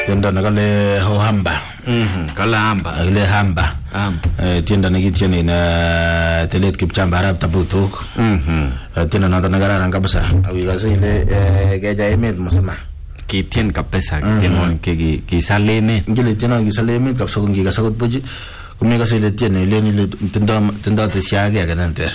tiendo nakale Hamba. Kale Hamba. Kale Hamba. Tiendo nekitieni na Telet Kipchamba Arap Tabutuk. Tiendo noto nakararan kabisa. Awikase ile keja emet msema. Kitien kabisa, kitien kisal emet. Ngile tiendo kisal emet kabisa kungikasa kot buji. Kumikase ile tieni ile tiendo tesiage akanante.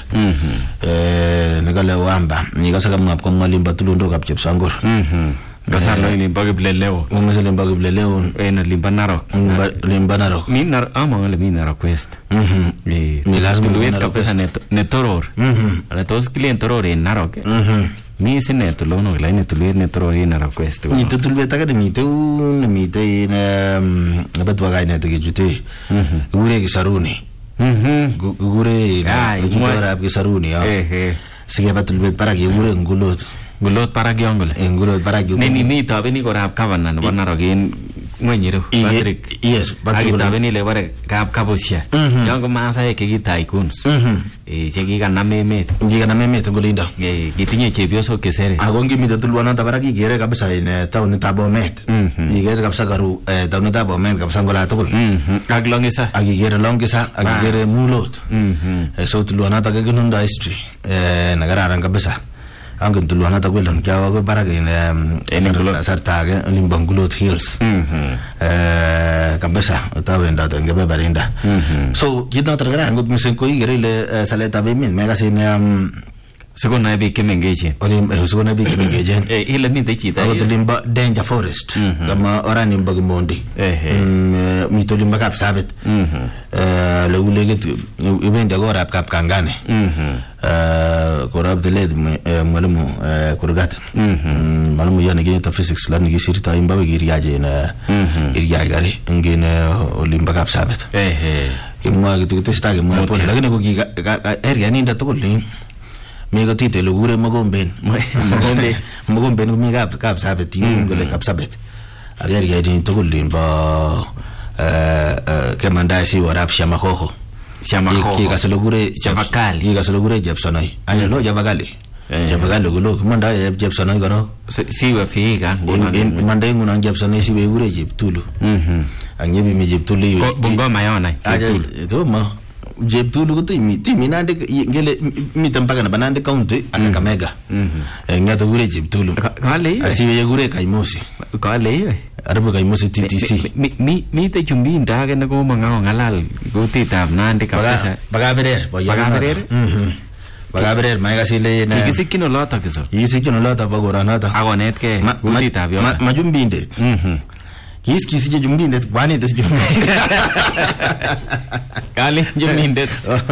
Nakale Hamba. Nikasa kama kwa mwalimba tulundo kap Chepsangor. Kasano ini bagi bleleo. Ungasale bagi bleleo. Na limba narok. Limba narok. Mi narok ngale mi narok quest. Mi lazima luet kapesa netoror. Ala tos klient toror en narok. Mi sine tulono gla ne tuluet netoror en narok quest. Ni tulbet aga mi te na betwa ga ne te jute. Gure ki saruni. Gure jutora ki saruni ya. Sige batulbet para ki gure ngulot. Gulot para gyongole. Ngulot para gyongole. Ni tabe ni korap kavana no narogen ngwenyiro. Patrick. Yes, Patrick. Agi tabe ni le bare kap kabosia. Yongo masa e ke gitai kuns. Cheki kana memet. Ngi kana memet ngolinda. Gitinye chepyoso kesere. Agongi mi tulwana tabara ki gere kabisa in town Tabomet. Igere kabisa garu town Tabomet kabisa ngola tugul. Ag longisa. Agi gere longisa, agi gere mulot. So tulwana ta gununda history. Nagararan kabisa. Angin tulwana ta gwelon kya wa bara in sartage Limbangulot Hills. Kabisa ta wenda ta ngebe barinda. So kidna targara ngut misen ko igere le saleta be min mega sin Segona bi kemengeje. Segona bi kemengeje. Ile mi de chita. Aba limba danger forest. Kama orani mbagi mondi. Mi to limba kap sabet. Le uleget ibende go rap kap kangane. Korab de led malamu kurgat. Malamu yana gine ta physics lan gi sirta imba gi riaje na iriagare ngene limba kap sabet. Imwa gitu testa ge mo pon lagene ko gi area ni nda to lin. Mego tite lo gure magomben magomben mi kap sabet ngole kap sabet ager ya din to gulin ba ke manda si warap shama hoho ki gaselo gure javakali gaselo gure jepsonai anya lo javakali gulo manda jepsonai garo si wa figa manda nguna jepsonai si we gure jeptulu anyebi mi jeptulu bongo mayona jeptulu to ma Jeptulu ko timi nande ngele mitempaka na banande county Kakamega ngata gure Jeptulu kale asiwe gure Kaimosi kale arabu Kaimosi TTC mi te chumbi ndage na ko mangao ngalal ko titab nande kabisa bagaberer maiga sile na kisikino lota kiso yisikino lota bagoranata agonet ke titab yo majumbi ndet kisi je jumbindet bani des jumbindet kale jumbindet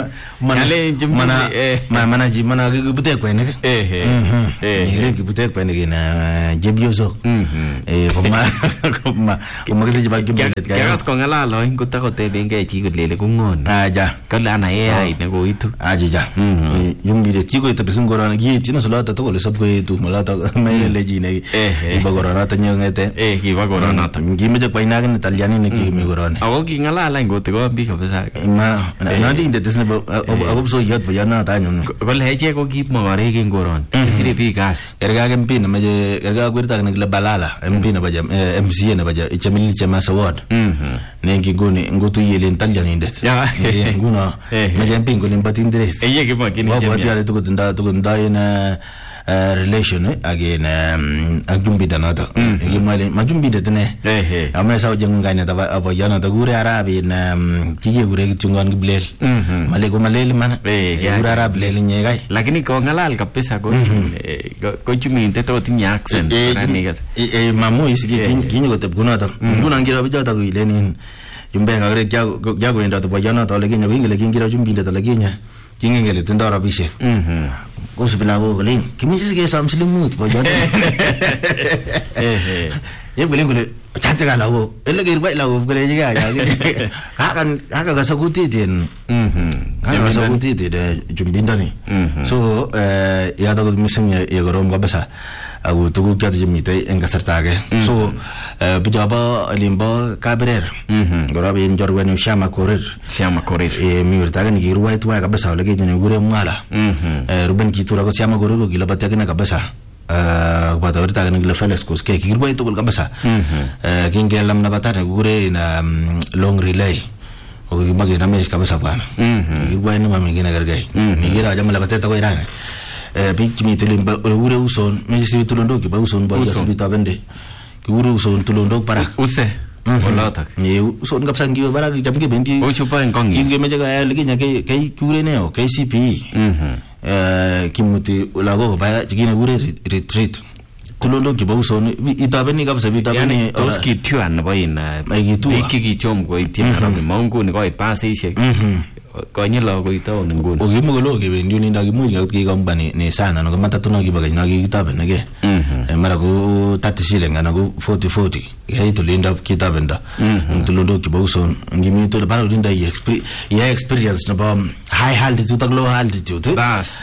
mana gibute kwene ile gibute kwene gina jebioso kuma kisi jiba jumbindet gas ko ngala lo inguta ko te benge chi lele kungon aja kala na ai ne go itu aja jumbindet chi ko ita pesungorana gi tino solata to le sabgo itu malata mai leji ne ibagorana ta nyongete ibagorana ta Meja paina kan Italiani ni ki migorone. Ako ki ngala la ngote ko bi ka besa. Ma na di indetes ne ako so yat bayana ta nyon. Ko le heje ko ki mo mare ki ngoron. Sire bi gas. Erga kan pin meje erga gwirta kan le balala MP na baja MC na baja ichamili chama sawad. Ne ki goni ngotu yele Italiani indet. Ya nguna meje pin ko limba tindres. Eye ki ma kini. Wa ba tiare to kunda ina relation again ajumbi danata ngimale majumbi detne amna saw jengu ngane ta abayana ta gure arabi na kije gure kitungan giblel male ko malel man gure arab lel nyegay lakini ko ngalal kapesa ko chumi te to tinya accent ranigas mamu isiki kinyi ko tebguna ta guna ngira bijata ko ilenin yumbe ngare jago enda to bayana ta legenya ngile kingira jumbi ta legenya kingengele tindara bishe ko subila ko galing kimi sige samslimut bayana ye gule chante ga lawo elle ge bai lawo gule jiga ya haka ga saguti den haka saguti de jumbinda ni so ya da ko misen ye gorom ga basa agu tugu kya de mite en gasartage so bijaba limba kabrer gorabe en jorwen shama korir mi urtaga ni ruwa tuwa ga basa lege ni gure mala ruben kitura ko shama gorir ko gila batya na ga basa akbata werta kan gile Felix Koskei kirwai tugul kabisa kingelam na batane kure na long relay o kimage na mesh kabisa bwana kirwai ni mami ngine gargai nigira jamala bateta ko irane big kimi tulimba ure uson misi tulondo ki ba uson ba yasbita bende ki ure uson tulondo para use olatak ni uson kapsa ngiwe bara jamge bendi o chupa ngongi inge meja ga liginya ke kure neo KCP kimuti lago ba jigine ure retreat tulondo ki ba uson itabeni kapsa bitabeni tos ki tuan ba ina ki chom ko itin arabi maungu ni ko ipase ise konye logo ito nguni ogimogolo ke bendi ni ndagi muji ke gombani ni sana no matatu no gibaga na kitabe nage mara ko 30 shilling na ko 40 ya ito linda kitabe nda tulondo ki bauson ngimi to baro linda experience no ba high altitude to low altitude bas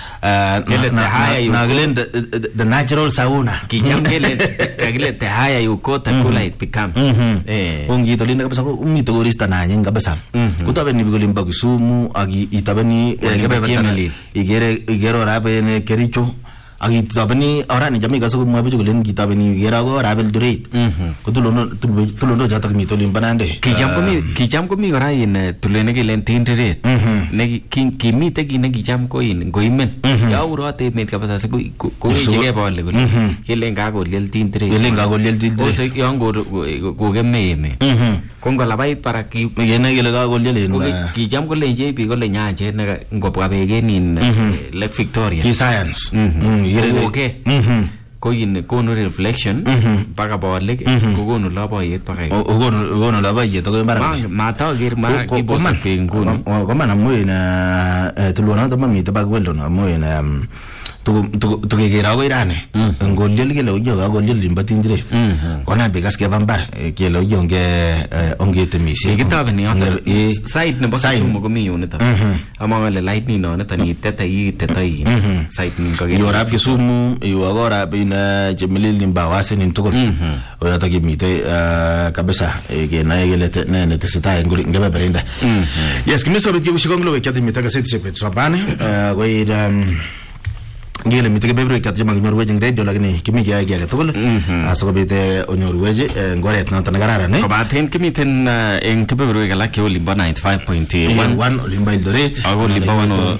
the natural sauna kijam kele te haya yuko takula it become ongi to linda kabisa ko umito gorista na nyinga basa kutabe ni bigolimba Kisumu agi itabani igero rabe ne Kericho agi itabani ora ni jami gaso mo abejo len kitabani igera go rabel durate tulondo jatak mi tolim banande kijam ko mi ora in tulene ke len tindret ne kimi te ki ne kijam ko in goimen ya urote met ka basa ko jige bolle ko ke len ga go lel tindret o se yango go gemme kongo labai para ki yene gele ga gol yele ki jam ko le je bi ko le nyaje ne ngopwa bege nin Lake Victoria ki science okay ko yin ko no reflection paga bolle ko no laba yet paga go no laba yet ko mata gir ma ki bosa pengun ko mana moina tulwana to mami to bagweldo no moina to ke gira go irane ngol yel ke lo yo ga gol yel limba tindre ona begas ke bambar ke lo yo onge temisi ke tabe ni ata site ne bosa sumo ko mi yoneta amanga le light ni no ne tani teta yi site ni ko yo rap sumo yo agora bina jemilil limba wase ni tugol o ya tagi mite kabisa ke na yelete ne te sita ngol ngebe berenda yes kimiso bit ke ushikonglo ke timi ta ka sete pe trabane we ngele miteke bebre kat jama nyor weje radio lagni kimi ga ga tugul aso bite onyor weje ngoret na tan garara ne ko baten kimi ten en kebebre ga lakki olimba 95.1 olimba ildoret ago limba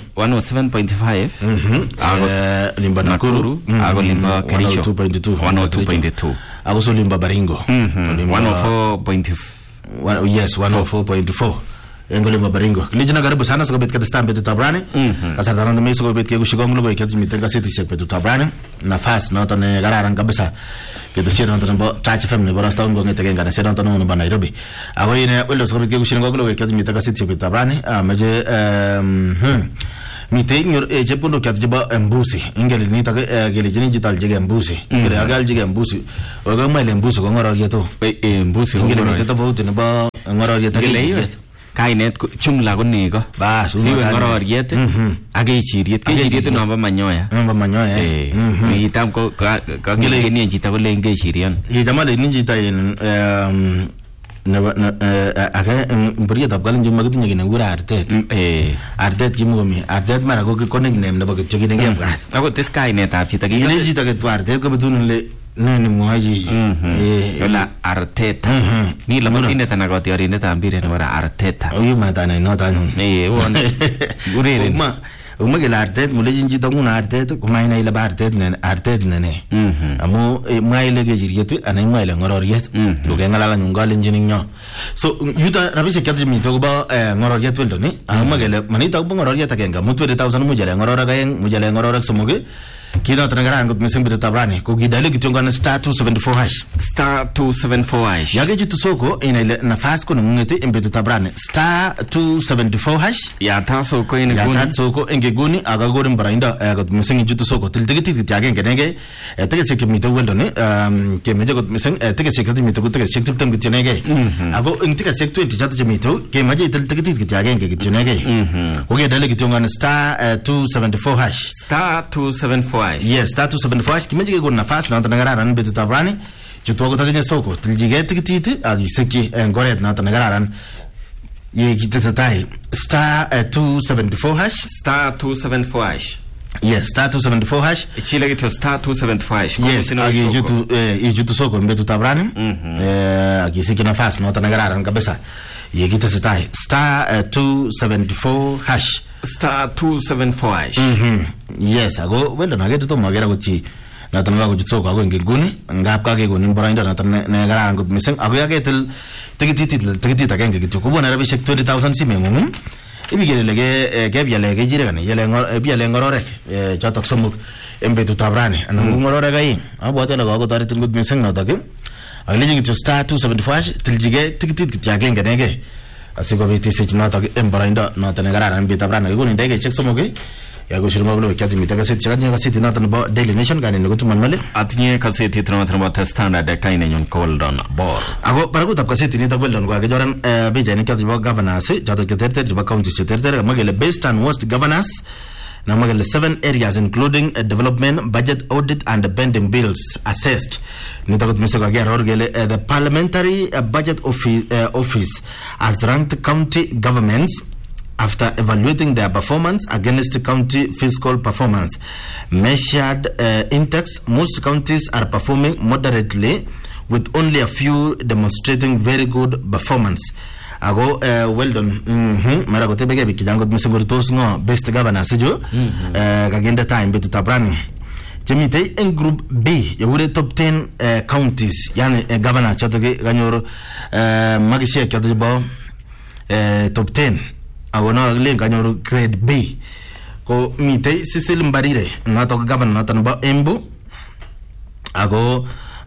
107.5 ago limba Nakuru ago limba Kericho 102.2 ago so limba Baringo 104.4 yes 104.4 engole mabaringo lijina garibu sana so bet kadistambe tutabrane kasarana ndo meso bet ke gushigonglo boy kati mitenga city sek bet tutabrane nafas na tane gararan kabisa ke de sira ndo bo touch fm ne borasta ngo ngete genga na sira ndo no ba Nairobi awoine welo so bet ke gushigonglo boy kati mitenga city sek bet tutabrane meje mite nyor je pondo kati ba embusi ingeli ni ta gele jini digital je embusi gele agal je embusi o ga male embusi ko ngoro yeto embusi ingeli mite to vote ne ba ngoro yeto kainet chungla ko nego bas siwe ngororiet age chiriet no ba manyoya ni tam ko gele ni njita ko lenge chirian ni jamale ni njita en na aga mburiya tabgal njuma gitinye gine ngura artet kimugomi artet mara ko connect name na ba kityo gine ngem gat ako tes kainet ab chita gine njita ke artet ko betun le nini mwaji yola Arteta ni la matine tana ko teori ne tambire ne wara Arteta oyu mata ne no tanu won gurere uma ke Artet mule jinji tanguna Artet ko mai nei la Artet ne amu mai le ge jiriet ana mai le ngororiet do ke ngala nyungal engineering nyo so yuta rabise kyatri mi to ba ngororiet weldo ni ama ke le manita ko ngororiet akenga mutu 2000 mujale ngorora ga mujale ngorora somoge kida tanagara ngot mesem bita tabrani ko gidale gitonga na star 274 hash yage jitu soko ina ile nafasi ko ngete embeta tabrani star 274 hash ya ta soko ina guni ya ta soko enge guni aga gore mbarainda got mesem jitu soko tiltigiti yage ngenege tege seke mito weldo ne ke meje got mesem tege seke mito tege seke tem gitnege ago intika seke 20 jata mito ke meje tiltigiti yage ngitnege ko gidale gitonga na star 274 hash star 274 yes tatu 75 kimeje ko nafasi na tanagararan betu tabrani chuto tagenya soko tiljige tikiti agi seki ngoret na tanagararan ye kitata star 274 hash star 274 hash Yes, star 274 hash. Chile kito star 275. Yes, ijutu soko mbetu tabrani. Akisiki nafasi nota nagararan kabisa. Yekita sitai star 274 hash. Star 274 hash. Yes, ago wenda nagetu to magera guchi. Nata nga kujitsoko ago nginguni ngap ka ke gonin barainda nata nagararan gut miseng ago yagetel tikitita kenge gitu kubona rabishek 20,000 simengu. Ibigelege gebyalege jiregane yele ngororek chatok somuk embetu tabrani ana ngororek ai abwate la go tarit ngud miseng notake aliji to star 275 tiljige tikitit kitagenge nege asiko biti sech notake embarainda notane garana embetu tabrani go ndege chek somoke yago shirma glo kyati mitaka set chakanya kasiti notane bo Daily Nation gani ngutuman male atinye kaseti tronatana bo standard kaine nyon koldon bor ago baragut ap kaseti ni tabeldon go joran bijani kyati bo governors jato keterte bo county secretary magele best and worst governors na magele 7 areas including development budget audit and pending bills assessed ni tagot misego ga rorgele the parliamentary budget office has ranked county governments after evaluating their performance against the county fiscal performance measured index. Most counties are performing moderately with only a few demonstrating very good performance. Ago well done. Mara go tebege bikijango misengori tosngo best governor sijo kagenda time betu tabrani. Jemite in group B yure top 10 counties yani governor chatoge ganyoro magishe kyatobo top 10 agona lenga nyoru grade B ko mitei Cecil Mbarire nato governor nato ba Embu ago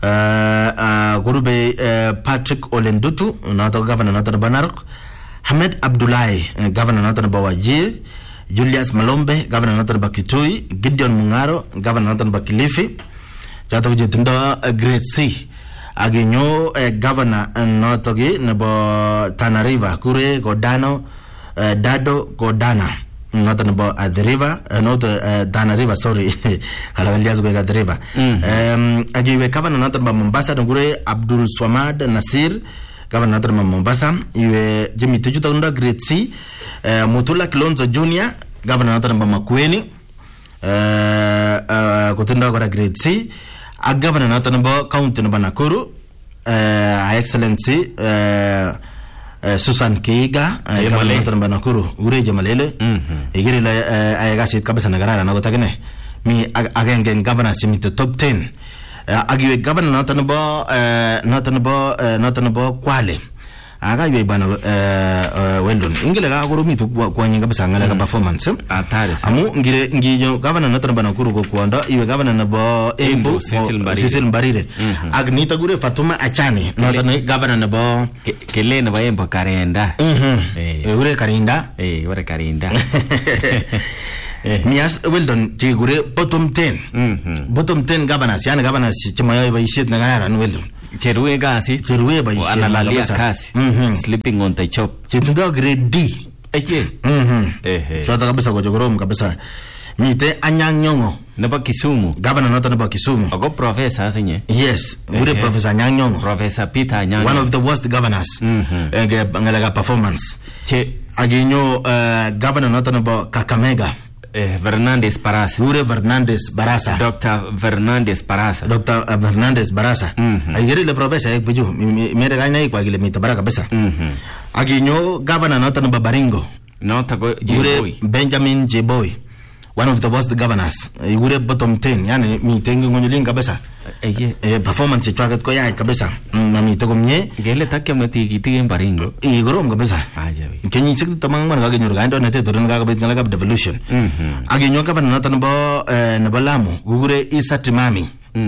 gurube Patrick Olendutu nato governor nato ba Narok Ahmed Abdullahi governor nato ba Wajir Julius Malombe governor nato ba Kitui Gideon Mungaro governor nato ba Kilifi jato jetindo grade C agenyo governor nato ge nebo Tana River kure Godano Dado Godana not about the river not Dana River sorry Kalalias go at the river agiwe governor not about Mombasa ngure Abdul Swamad Nasir governor not about Mombasa iwe Jimmy Tejuta unda grade C Mutula Kilonzo Junior governor not about Makueni kutunda kwa grade C a governor not about county no Nakuru excellency Susan Kiga governor Nakuru ure Jamalele igiri la ayagasit kabisa nagarara nagotakene mi again governor simite top 10 agiwe governor notanabo Kwale aga ywe bana weldon ingile ga guru tu kwa nyinga bisa ngala ka performance atare amu ngire ngiyo governor notanaba Nakuru ko kwanda iwe governor nabo Embu Cecil Mbarire agnita gure Fatuma Achani notan governor nabo kele nabo Embu Karenda ure Karinda ure Karinda Mias weldon tigure bottom 10 governors yani governors chimayo ba ishit na gara weldon Cherue gasi Cherue ba ishit analalia kasi sleeping on the chop chitundo grade D so ta kabisa ko jogorom kabisa mite Anyanyongo naba Kisumu governor not naba Kisumu ago professor asenye yes ure professor Anyanyongo professor Peter Anyanyongo one of the worst governors ngalaga performance che aginyo governor not naba Kakamega Fernandez Barasa ure Fernandez Barasa Dr. Fernandez Barasa ayiri le professor ekbuju mere gaina kwa gile mitabara kabisa aginyo governor not naba Baringo not go ure Benjamin Jeboy one of the worst governors ure bottom 10 yani mitengo ngonyulinga kabisa performance chwaket ko yae kabisa na mitego mnye gele takya mati giti en Baringo igorom kabisa ajabi kenyi sik tamang man ga genyor ga ndo nete torun ga kabit ngala devolution aginyo governor natan bo na Lamu gugure Isa Timami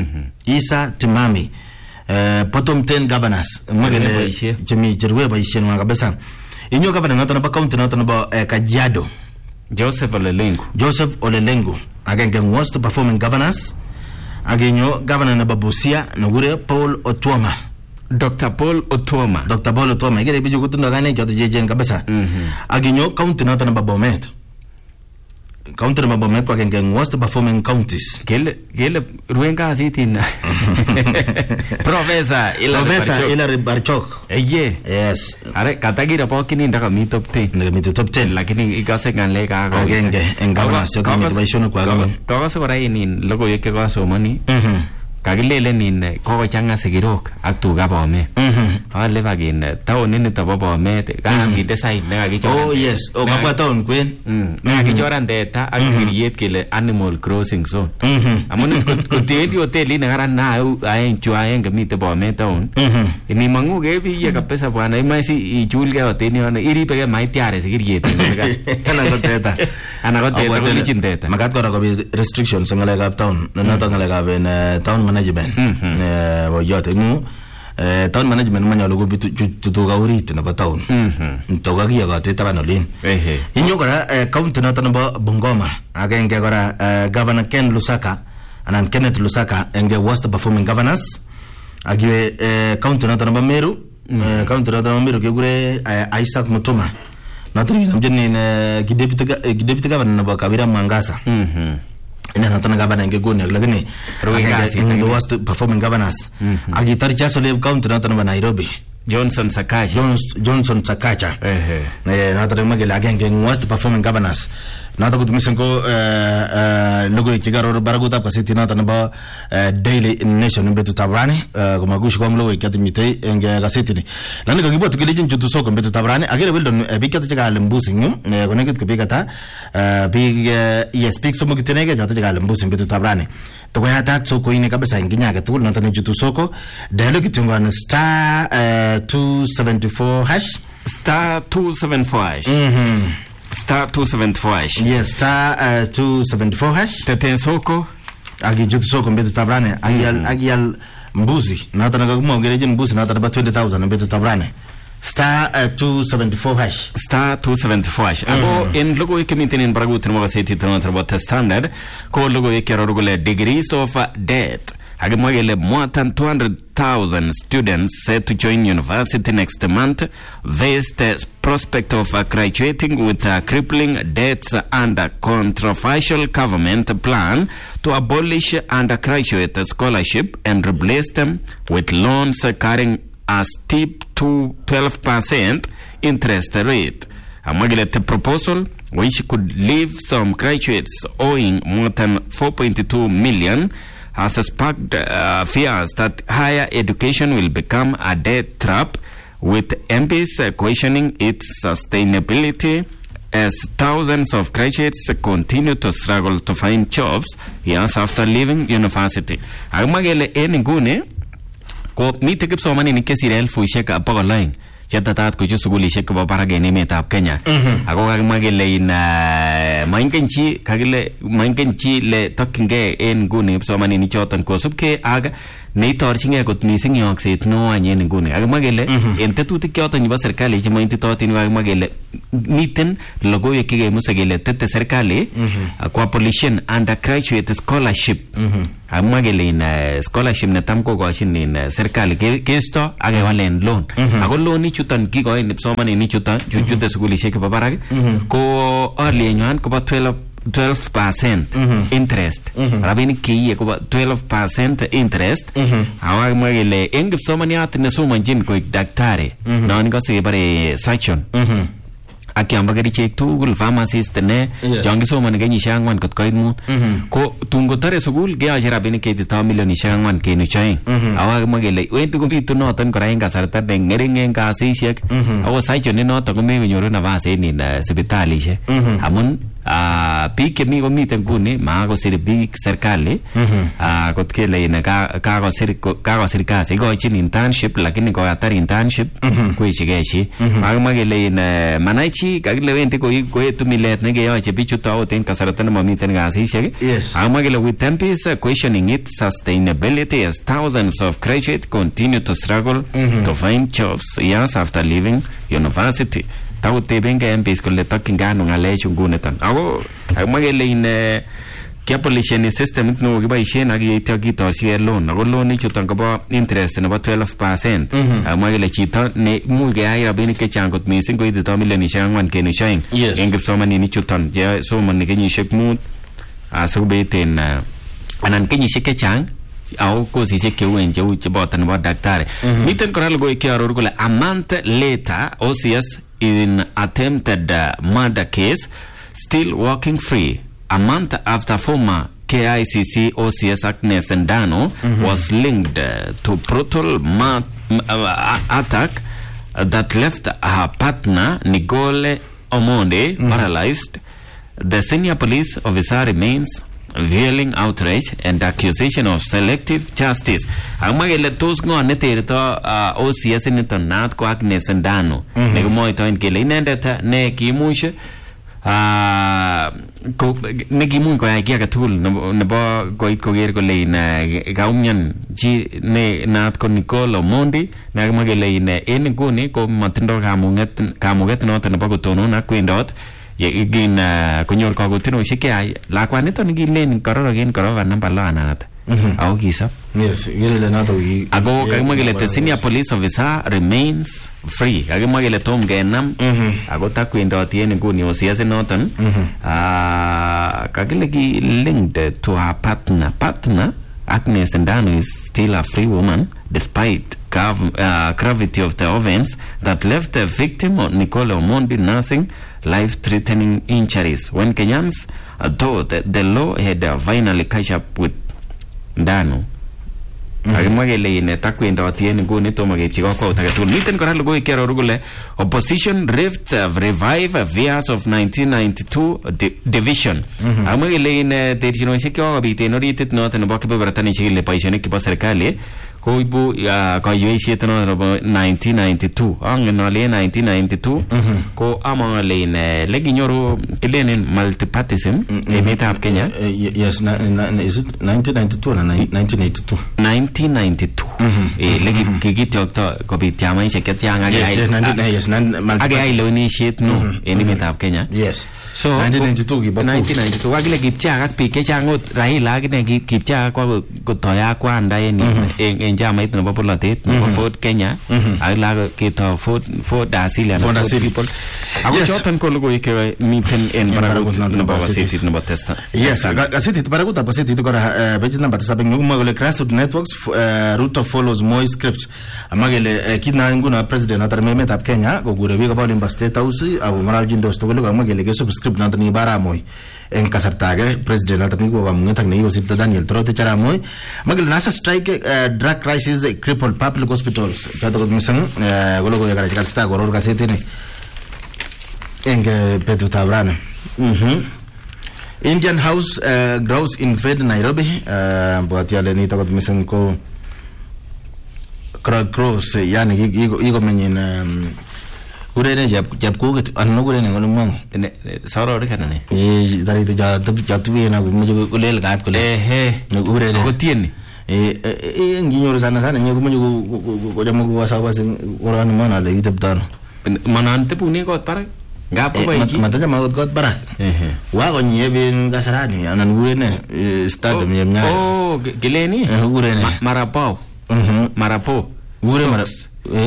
bottom 10 governors magele jemi jerwe ba ishen wa kabisa inyo governor natan ba county natan bo Kajiado Joseph Olelengu again worst performing governors agenyo governor na Busia nugure Paul Otuoma Dr. Paul Otuoma igere biju kutunda gane joto jejen kabisa agenyo county nata na Bomet county nebo Bomet kwa kenge worst performing counties. Kele ruen kasit in Professor Hilary Barchok. Yes. Are katakira pokini ndaka mi top 10. Ndaka mi top 10. Lakini ikase ngalek ako. Agenge en governors yote ni baishonu kwa gama. Kakase kora in logoiwek chekasomani. Kakilelen in kokochanga sikirok ak tuga Bomet. Ale bagin taonit nito bo Bomet kakinde site nekakichoran. Oh yes, kakwa town kwen. Nekakichoran teta ak sikiriet kele animal crossing zone. Amun kotendi hotelit nekaran na aeng chu aenge mite Bomet town. Inimangu kebiye kabisa bwana imaisi ichulge hotelit yono iribege maitiare sikiriet. Ana ko teta. Ana ko teta kolichin teta. Makat kora ko restrictions ngalekab town. Noto ngalekab town management. Yote mu town management manyalu ko tutuga orit nebo town. Tuga kiyote taban olin. Inyo kora county noto nebo Bungoma agenge kora Governor Ken Lusaka anan Kenneth Lusaka enge worst performing governors. Agiwe county noto nebo Meru county noto nebo Meru kegure Isaac Mutuma. Noto ni namjeni deputy governor nebo Kabira Mwangasa. Ina natana governor ngegoni lakini the worst performing governors agitar Chasoleve county natana Nairobi Johnson Sakaja natana magela agenge worst performing governors nata kutumisen ko logo ikigaro baraguta kwa city natana ba Daily Nation mbetu tabrani kumagushi kwa mlowe katimite enge gazeti ni lani kagibo tukilejin chutu soko mbetu tabrani agere wildon bikata chaka lembusi ngum koneket kubikata big speak somo kitenege jata chaka lembusi mbetu tabrani to ya tat soko ini kabisa nginyage tukul natana chutu soko dialogue kitungwa star 274 hash star 274 hash star 274 hash. Yes, star 274 hash. Teten soko. Agi jutu soko mbetu tabrane. Agial mbuzi. Nata nagaguma ongereje mbuzi nata naba 20,000 mbetu tabrane. Star 274 hash. Star 274 hash. Ako in logo ikimitin in baragutin mga seti tanong standard. Ko logo ikirarugule degrees of death. Agamwagele more than 200,000 students set to join university next month. Face the prospect of graduating with crippling debts and a controversial government plan to abolish undergraduate scholarship and replace them with loans carrying a steep to 12% interest rate. Amagile the proposal, which could leave some graduates owing more than 4.2 million, has sparked fears that higher education will become a debt trap, with MPs questioning its sustainability as thousands of graduates continue to struggle to find jobs years after leaving university. Agmagele eningune ko mite kipsomaninik kesire 1,000 chetatat kuchu sugulishek chebo barak en emetab Kenya. Ako kakimwa kele in mainken chi le tokyingei en nguni kipsomaninik choton kosubkei ak neitorchingei kot mising yokset neo any en nguni. Kakimwa kele en tetutik choton chebo serikali chemoititotin kakimwa kele miten logoiwek chekemuse kele tete serikali koabolishen undergraduate scholarship. Kakimwa kele in scholarship netam kokochin in serikali keisto ak kewalen loan. Ako loan chuton kikoin kipsomaninik chuton chute sukulishek chebo barak ko alienywan kobo 12% interest. Rabinik kiye kobo 12% interest. Awakimwa kele en kipsomaniat nesomonjin koik daktari non ikose kebore surgeon ak yamba kerichek tugul pharmacist ne jon kisomoni kenyisiek 4 kot koit 5 ko tun kotore sukul keyoche rabinik keitito milionisiek 4.2. Awakimwa kele wendi kobitu noton kora en kasarta ne ng'ering en kasisiek ako surgeon noton komekonyoru nafas en sipitalisiek amun biik chemi komiten nguni makosir biik serikali kot kele in kakosir kasi ikochin internship lakini kokatar internship koechigei chi. Kakimwa kele in manai chi kakile wendi koetu milet nekeyoche bichuto akot en kasarta nemomiten kasisiek. Kakimwa kele with MPs questioning its sustainability as thousands of graduates continue to struggle to find jobs years after leaving university. Takutebenge MPs kole tokyingei ano ng'alechu nguniton. Ako kakimwa kele in kiabolisheni system no kiboisien ak yeityo kitosie loan ako loan ichuton kobo interest nebo 12%. Amwa kele chito ne imuch keyai rabinik chechang kot missing koitito milionisiek 4.2 en kipsomaninik chuton che somani kenyisiek 5 asikobit en anan kenyisiek chechang au kosisiek cheuen cheu cheboto nebo daktari. Miten kora logoiwek chearor kole a month later OCS in attempted murder case still walking free. A month after former KICC OCS Agnes Ndano was linked to brutal attack that left her partner Nicole Omonde paralyzed, the senior police officer remains veiling outrage and accusation of selective justice. Amagele tos ngo neterto OCS niton naat ko Agnes Ndano nekimoito en kele inendet ne kimuche nekimuch koyai ki age tugul nebo koit koker kole kaumian chi ne naat ko Nicole Omondi nekimwa kele en nguni ko matindo kamuget noton nebo kotonon ak kwendot yekin konyor kakotinosiek cheyai lakwaniton kilen kororoken koroba namba 6 anan ako kisop. Yes, gele nato ki ako kakimwa kele the senior police officer remains free. Kakimwa kele tom kenam ako takwendoti en nguni OCS noton kakile ki linked to her partner Agnes Ndano is still a free woman despite gravity of the offense that left the victim Nicole Omondi nursing life-threatening injuries. When Kenyans thought the law had finally catch up with Ndano, akimwa kele ine takwendoti en nguni tomo keipchi kokwout age tugul. Miten kora logoiwek chearoru kole opposition revive fears of 1992 division. Akimwa kele ine terchinosiek chekokobit en oritit noton nebo kebeberta nechikili boisionik chebo serikali koibu kayweisiet noton nebo 1992. Angen ale en 1992 ko among ale ine lekinyoru kilenen multipartism emetab Kenya. Yes, is it 1992 or 1982? 1992. Lekikityokto kobit chamaisiek chechang akeyai lewenisiet no en emetab Kenya. Yes. So 1992 wakile kipchak ak biik chechang ot Raila akine kipchak kwa kotoya kwanda en chamait nebo polatet nebo Ford Kenya ak la keto Ford Asilia Ford People. Ako choton ko logoiwek miten en barakut nebo gazetit nebo Testa. Yes, gazetit barakut ab gazetit kora page number 7 ngumwa kole grassroots networks Ruto follows Moi script. Amagele kina nguna president atar emetab Kenya kokure biik about in State House ako maralchin dos to kole amagele ke script noton ni bara Moi en kasarta age president noton ko kamunget ak nekikosipto Daniel Toroitich arap Moi magele nasa strike drug crisis crippled public hospitals chato kot mising kolo ko yakara chikasta koror gazeti ni enge betutab rana. Indian House grows invade Nairobi bwatiale nito kot mising ko cross yani iko menyin urene chepkuget anan urene ngol mong sorori kanane darite jatuwe na kumuje kulel gat kule urene ko tieni nginyoru sana nyo kumuje ko jamu ko sawas orani mana le itebtano manan tebune kot parak ngapo baiki mataja magot kot parak wa ko nyeben kasarani anan urene stadium yemnya geleni urene marapo urene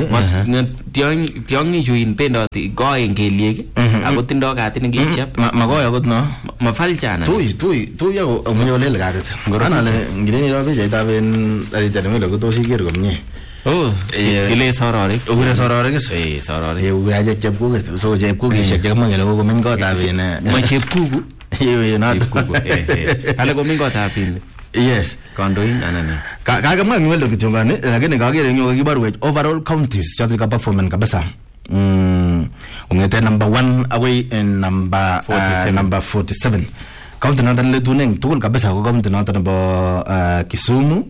tiangi juin pendoti goen keliek ako tindo katit nekishap magoy akot no mafalchana tuy ako amunyo lel katit anale ngileni ro pichaitab en darite nemile kotos iker komie kile sororik ure sororik sororik ure chepkuget so chepkugishek chekamwa kele kokomin kotab en ma chepkugu chepkugu ale komin kotab in. Yes, kandoin anani kakamwa ngwelo kichongane lakini kakere nyo kibarwech overall counties chato ka performance kabisa ungete number 1 away in number 47 county noton le tuneng tugul kabisa ko county noton nebo Kisumu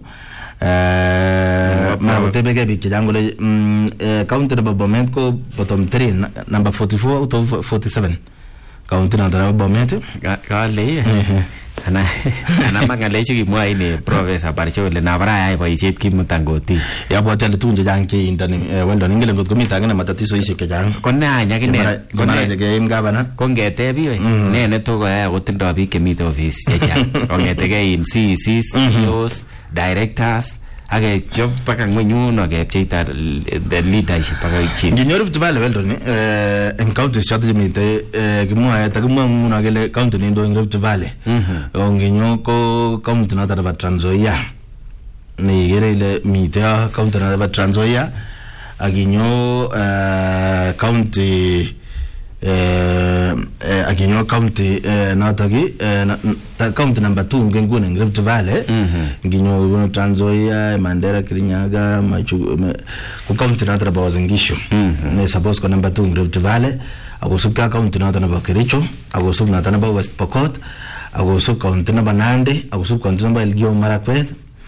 mara kotebeke biik chechang kole county nebo Bomet ko bottom 3 number 44 out of 47 county noton nebo Bomet kale ana mangalechu kimwa ini Professor Barchole na baraya boisiet kimutangoti yabwati ale tun chechang cheindoni weldon ingele ngot komita agine matatizo ishek chechang kone anyakine kone ke gavana kongetebi ne ne to koya kotindo biik chemite office chechang kongetege in CECs CEOs directors age job paka ngwenyuno kepcheita the leadership paka ichi nginyoru tubale weldon en county strategy mite kimwa nguno kele county nindo in Rift Valley nginyo ko county na tara Trans Nzoia ni gere ile mite county na Trans Nzoia aginyo county aginyo county natagi county number 2 ngengune in Rift Valley nginyo Trans Nzoia Mandera Kirinyaga ku county natara Bawazingishu ne suppose ko number 2 in Rift Valley agosubka county natara Kericho agosub natara West Pokot agosub county number Nandi agosub county number Elgeyo Marakwet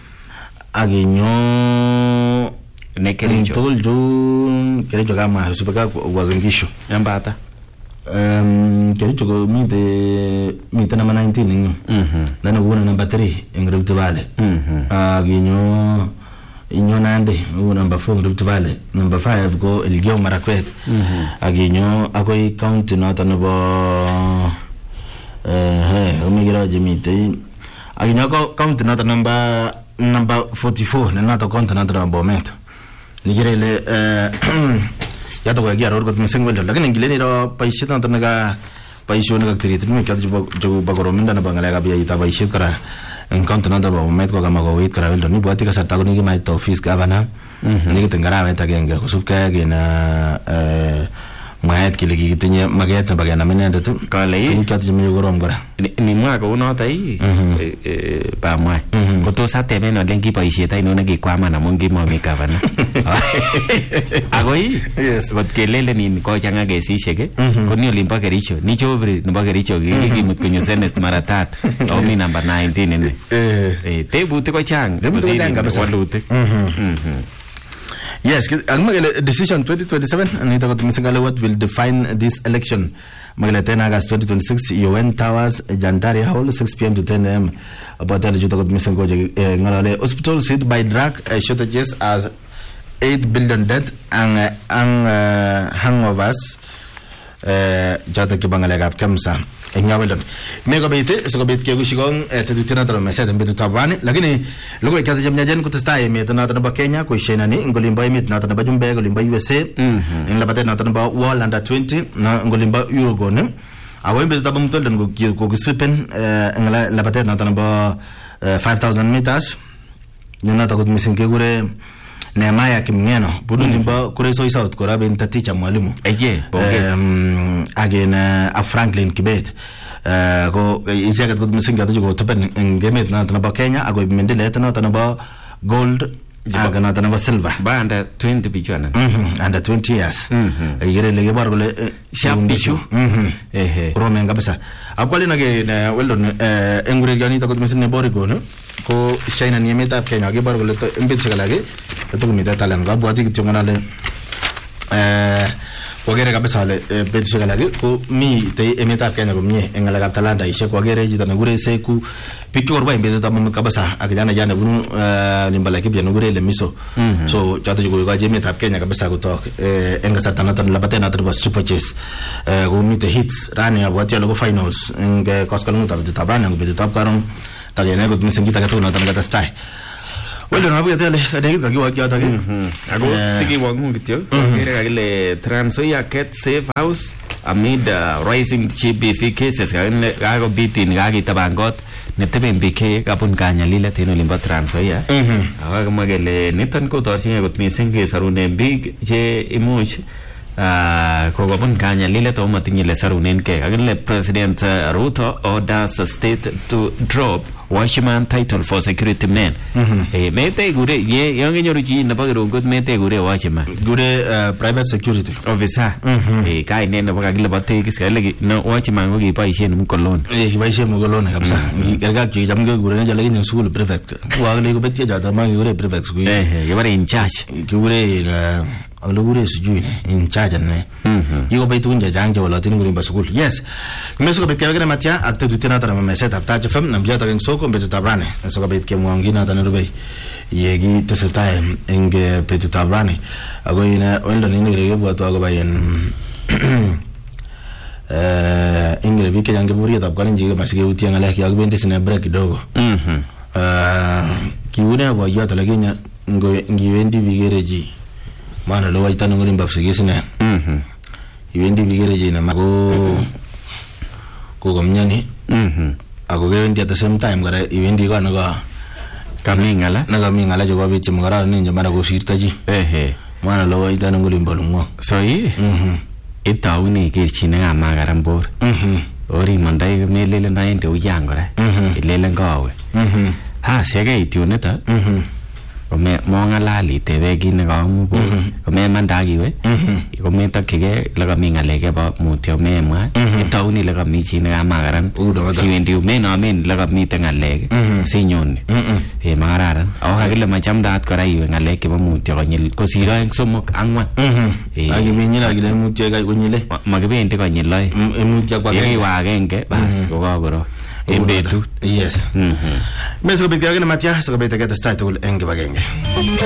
aginyo ne Kericho tolju Kericho kama subka Wazingishu ambata Kericho ko mite number 19 ninyo nana guna number 3 in Rift Valley aginyo inyo Nandi number 4 in Rift Valley number 5 go Elgeyo Marakwet aginyo akoi county nota nebo omigira jemite aginyo county nota number 44 nana county nota Bomet nigirele yato kwa giaro kot mising weldo lakini ngileni ro paishet na tanaga paishoni ka tirit mi ka jo bagorominda na bangala ka biya ita paishet kara encounter na dabo met ko kama ko wait kara weldo ni buati ka sarta ko ni mai to office governor ni kitengara meta genge kusupka gena maet kile kitinye maget na bagana menende tu kale tu ka tjime gorom kara ni mwa ko unota hii ba mwa ko to sate beno lengi paishet ai nona gikwama na mungi mami governor agoi yes got kelele ni ko changa gesisheke ko ni olimpa Kericho ni chovri no Kericho gimut kunyo senate mara tatu au mi number 19 ne tebuti ko chang waluti yes angmagele decision 2027 anita ko tumisingale what will define this election magele 10 August 2026 UN Towers Jandari Hall 6 p.m. to 10 a.m. about the juta ko tumisingo ngale hospital hit by drug shortages as 8 billion debt and hangovers jata kibangale gap kamsa enyawelon mego bete so bete ke gushigong tetutina tro mesa tembetu tabani lakini lugo ikata jamnyajen kutastai meto na tano Kenya ko shenani ngolimba imit na tano Jumbe ngolimba USA ngilabate na tano World Under 20 na ngolimba Eurogone awembe tabam tolden ko gisupen ngala labate na tano 5000 meters nyana takut misinke gure Nehemiah Kimngeno budu limba kure so south kora benta teacher mwalimu again a Franklin Kibet go ijagat go misinga to go topen ngemet na tana Kenya ago mendele tana tana gold aga na tana silver ba under 20 bichana under 20 years yere lege bar gole sharp issue rome ngabisa akwali na ge weldon engure gani to go misinne borigo no ko shaina niemeta Kenya ge bar gole to embit segalage to kumita talan ga buati kitongana le wagere kabisa le bet segalage ko mi te emeta Kenya ko mie engala ga talanda ishe ko wagere jita na gure seku piki orba imbe to mama kabisa akijana jana bunu limbala kibya no gure le miso so jata jugo ga jemeta Kenya kabisa ko tok enga satana tan labate na triba super chase go mi te hits rani abwati logo finals enge koskalungu tabana go bet top karon tagene go misengita ka to na tan ga stai well no había tele de que yo ya tage ago sigi wangu kityo ngere kale Trans Nzoia Cat Safe House amid rising GBV cases ga go bitin ga gitabangot neteben bike kapun kanyalila teno limba Trans Nzoia awa magele nitan ko torsinga got misenge sarune big je imuch ko kapun kanyalila to matinyele sarunen ke agale President Ruto orders the state to drop watchman title for security men mete gure ye yange nyoruji na bagero god mete gure watchman gure private security officer kai ne na bagile bate kiskale no watchman go gi paishen mu kolon paishen mu kolon kabisa ga ki jamge gure ne jale ni school prefect wa le go betia jata ma gure prefect go ye bare in charge gure olekure sijui in charge ne yikobait tukun chechang chewolotin kulimbo sukul. Yes, kimesukobit kewekene matya ak tetutiet noto nebo mesetab Taach FM namchotok eng soko betutab rani sikobit kemwong kit noto nerubei yekitesetai eng betutab rani ako wendo nini kebwotwo akobo ingele biik chechang keburiyetab kalenjin komasikeutie ng'alek yakibendi sine break kidogo. Kiune boiyot olekinye ngiwendi bikere chi maana lo waitano ngolimba psikisine iwendi bikere chi na ko komnyani ako kewendi at the same time kora iwendi ko kamingala chebo biik chemokararan ninyo mara kosirto chi maana lo waitano ngolimba lung'wo so itaune kerchine kamakaran bor ori mandai melele naende uyang kora ilele ngawe siakai ityunito kome mongalali tebe kit nekamu bo kome mandakiwe kometokchigei lekami ng'alek chebo mutyo memwa itauni lekami chi nekamakaran siwendi menomen lekamite ng'alek sinyoni makararan ako kakile machamdaat kora iwe ng'alek chebo mutyo konyil kosir oeng somok ang'wan akiminyi akile mutyo konyile makibendi konyil oeng yekiwe agenge bas kokakorok en betut. Yes. Mesikobit kewekene matya sikobit ketestai tugul eng kibagenge.